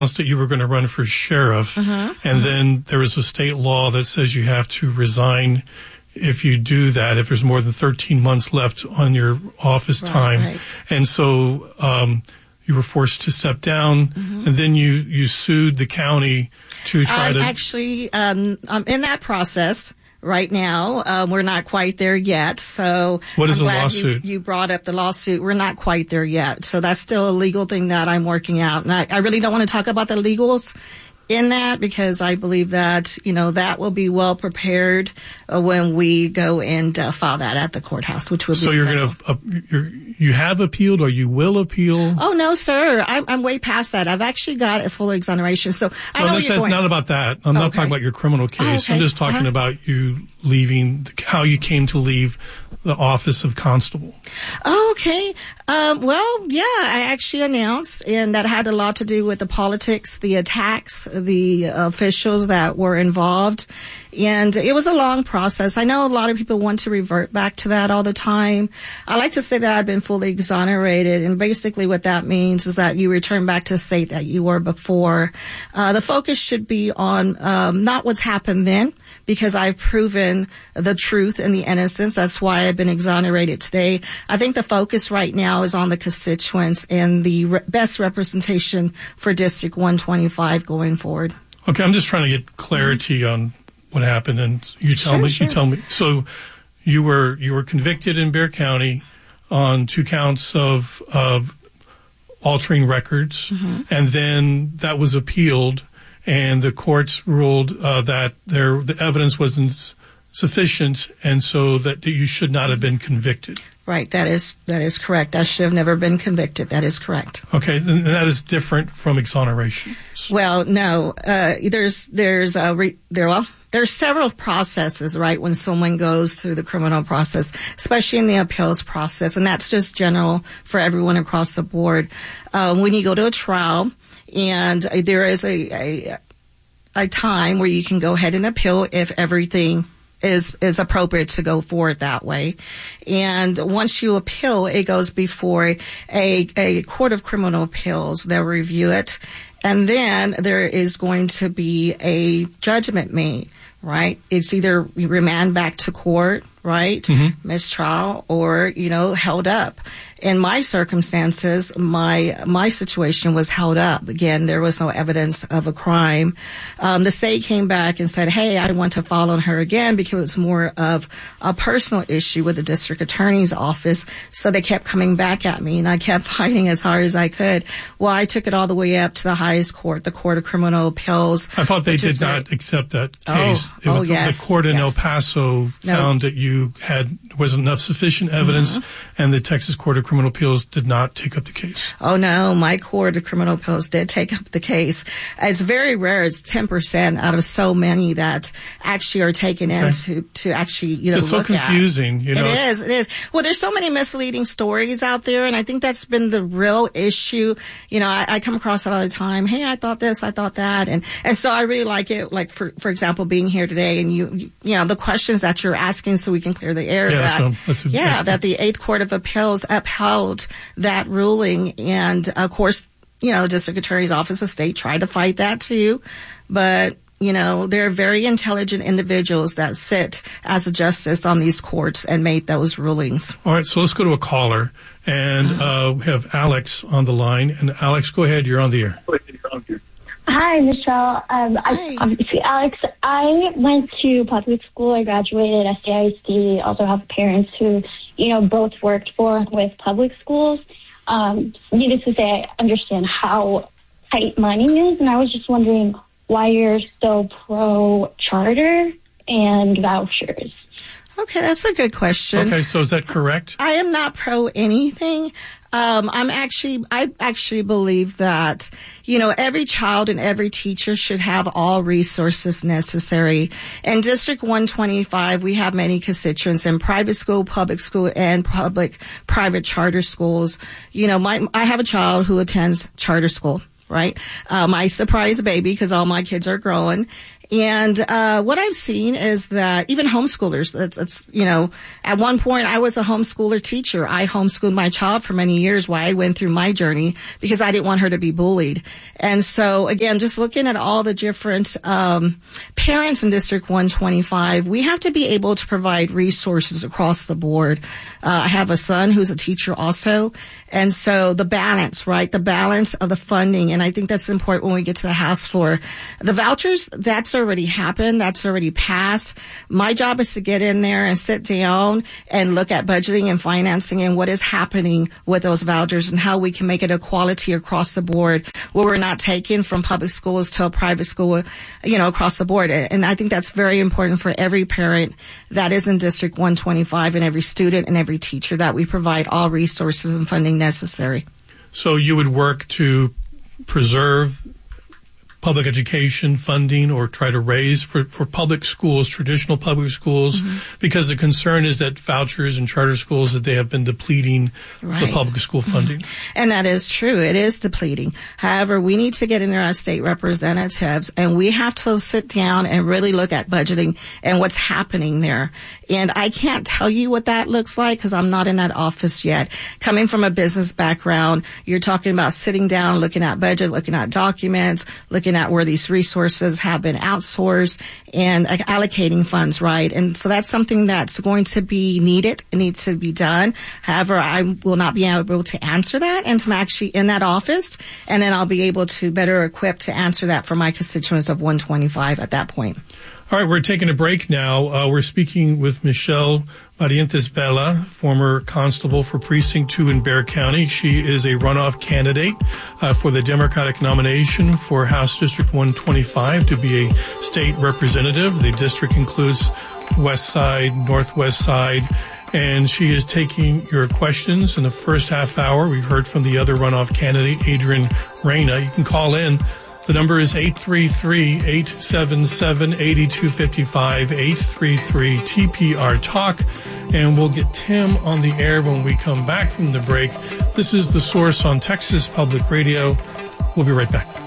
that you were going to run for sheriff, and then there is a state law that says you have to resign if you do that, if there's more than 13 months left on your office time. Right. And so you were forced to step down, and then you sued the county to try to... Actually, I'm in that process right now. We're not quite there yet. So what is I'm a glad lawsuit? You brought up the lawsuit. We're not quite there yet. So that's still a legal thing that I'm working out. And I really don't want to talk about the legals in that, because I believe that, that will be well prepared when we go and file that at the courthouse, which will be. So you have appealed, or you will appeal? Oh, no, sir. I'm way past that. I've actually got a full exoneration. So I know you're going. Not about that. I'm not talking about your criminal case. Okay. I'm just talking about you leaving, how you came to leave the office of constable. Okay. Well, yeah, I actually announced, and that had a lot to do with the politics, the attacks, the officials that were involved. And it was a long process. I know a lot of people want to revert back to that all the time. I like to say that I've been fully exonerated. And basically what that means is that you return back to the state that you were before. The focus should be on not what's happened then, because I've proven the truth and the innocence. That's why I've been exonerated today. I think the focus right now is on the constituents and the best representation for District 125 going forward. Okay, I'm just trying to get clarity on what happened, and you tell me. Sure. You tell me. So, you were convicted in Bexar County on 2 counts of altering records, and then that was appealed, and the courts ruled that the evidence wasn't sufficient, and so that you should not have been convicted. Right, that is correct. I should have never been convicted. That is correct. Okay, and that is different from exoneration. Well, no, there's several processes, right, when someone goes through the criminal process, especially in the appeals process, and that's just general for everyone across the board. When you go to a trial, and there is a time where you can go ahead and appeal if everything is appropriate to go forward that way. And once you appeal, it goes before a court of criminal appeals. They'll review it, and then there is going to be a judgment made, right? It's either you remand back to court, right? Mistrial, or, held up. In my circumstances, my situation was held up. Again, there was no evidence of a crime. The state came back and said, hey, I want to file on her again because it's more of a personal issue with the district attorney's office. So they kept coming back at me, and I kept fighting as hard as I could. Well, I took it all the way up to the highest court, the Court of Criminal Appeals. I thought they did not accept that case. Yes. The court in El Paso found that was enough sufficient evidence, and the Texas Court of Criminal Appeals did not take up the case. Oh, no, my Court of Criminal Appeals did take up the case. It's very rare. It's 10% out of so many that actually are taken in to actually, look at. It's so confusing, It is. Well, there's so many misleading stories out there, and I think that's been the real issue. I come across it all the time. Hey, I thought this, I thought that. And so I really like it, like, for example, being here today, and you the questions that you're asking so we can clear the air. That the 8th Court of Appeals upheld that ruling, and of course, the district attorney's office of state tried to fight that too, but there are very intelligent individuals that sit as a justice on these courts and made those rulings. All right, so let's go to a caller, and we have Alex on the line. And Alex, go ahead. You're on the air. Hi, Michelle. Obviously, Alex, I went to public school. I graduated at SAISD. Also have parents who, both worked with public schools. Needless to say, I understand how tight money is, and I was just wondering why you're so pro-charter and vouchers. Okay, that's a good question. Okay, so is that correct? I am not pro anything. I actually believe that, every child and every teacher should have all resources necessary. In District 125, we have many constituents in private school, public school, and private charter schools. I have a child who attends charter school, right? My surprise baby, because all my kids are growing. And what I've seen is that even homeschoolers, it's at one point I was a homeschooler teacher. I homeschooled my child for many years while I went through my journey because I didn't want her to be bullied. And so again, just looking at all the different parents in District 125, we have to be able to provide resources across the board. I have a son who's a teacher also. And so the balance, right? The balance of the funding. And I think that's important when we get to the House floor. The vouchers, that's already happened. That's already passed. My job is to get in there and sit down and look at budgeting and financing and what is happening with those vouchers and how we can make it equality across the board where we're not taking from public schools to a private school, across the board. And I think that's very important for every parent that is in District 125 and every student and every teacher that we provide all resources and funding necessary. So you would work to preserve public education funding or try to raise for public schools, traditional public schools, because the concern is that vouchers and charter schools, that they have been depleting the public school funding. And that is true. It is depleting. However, we need to get in there as state representatives and we have to sit down and really look at budgeting and what's happening there. And I can't tell you what that looks like because I'm not in that office yet. Coming from a business background, you're talking about sitting down, looking at budget, looking at documents, looking at where these resources have been outsourced and allocating funds, right? And so that's something that's going to be needed. It needs to be done. However, I will not be able to answer that until I'm actually in that office. And then I'll be able to better equipped to answer that for my constituents of 125 at that point. All right, we're taking a break now. We're speaking with Michelle Barrientos Vela, former constable for Precinct 2 in Bexar County. She is a runoff candidate for the Democratic nomination for House District 125 to be a state representative. The district includes West Side, Northwest Side, and she is taking your questions in the first half hour. We heard from the other runoff candidate, Adrian Reyna. You can call in. The number is 833-877-8255, 833-TPR-TALK, and we'll get Tim on the air when we come back from the break. This is The Source on Texas Public Radio. We'll be right back.